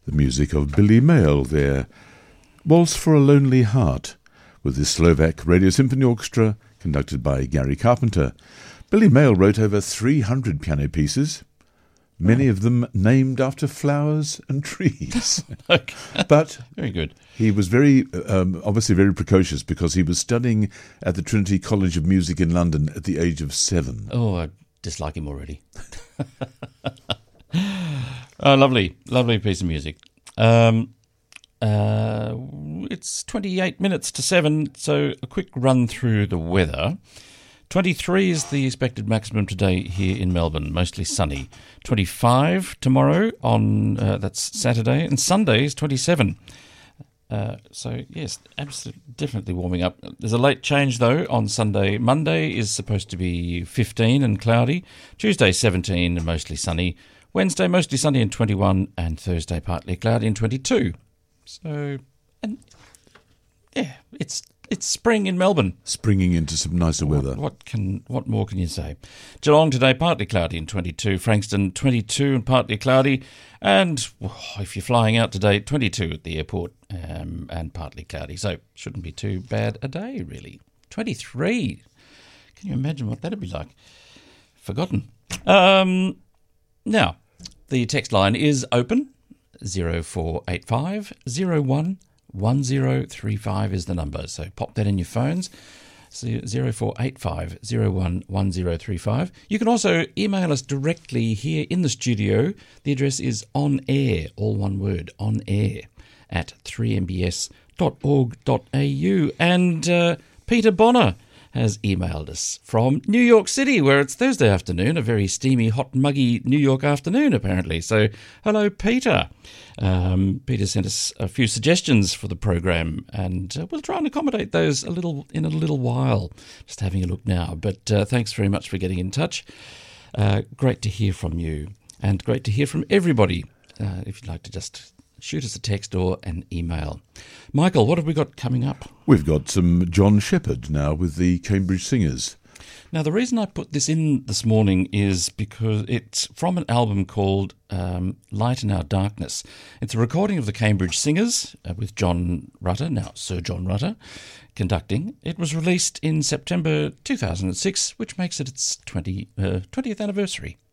The music of Billy Mayle there. Waltz for a Lonely Heart, with the Slovak Radio Symphony Orchestra, conducted by Gary Carpenter. Billy Mayle wrote over 300 piano pieces, many of them named after flowers and trees. But very good. He was obviously very precocious, because he was studying at the Trinity College of Music in London at the age of 7. Oh, I dislike him already. Oh, lovely piece of music. It's 28 minutes to 7, so a quick run through the weather. 23 is the expected maximum today here in Melbourne, mostly sunny. 25 tomorrow on that's Saturday, and Sunday is 27. So yes, absolutely, definitely warming up. There's a late change though on Sunday. Monday is supposed to be 15 and cloudy. Tuesday 17 and mostly sunny. Wednesday mostly sunny and 21, and Thursday partly cloudy and 22. So, and yeah, it's spring in Melbourne. Springing into some nicer weather. What more can you say? Geelong today partly cloudy and 22. Frankston 22 and partly cloudy. And if you're flying out today, 22 at the airport and partly cloudy. So shouldn't be too bad a day, really. 23. Can you imagine what that'd be like? Forgotten. Now, the text line is open. 0485 01 1035 is the number. So pop that in your phones. 0485 01 1035. You can also email us directly here in the studio. The address is onair, all one word, onair, at 3mbs.org.au. And Peter Bonner has emailed us from New York City, where it's Thursday afternoon, a very steamy, hot, muggy New York afternoon, apparently. So, hello, Peter. Peter sent us a few suggestions for the program, and we'll try and accommodate those in a little while. Just having a look now. But thanks very much for getting in touch. Great to hear from you, and great to hear from everybody. If you'd like to just shoot us a text or an email. Michael, what have we got coming up? We've got some John Shepherd now with the Cambridge Singers. Now, the reason I put this in this morning is because it's from an album called Light in Our Darkness. It's a recording of the Cambridge Singers with John Rutter, now Sir John Rutter, conducting. It was released in September 2006, which makes it its 20th anniversary.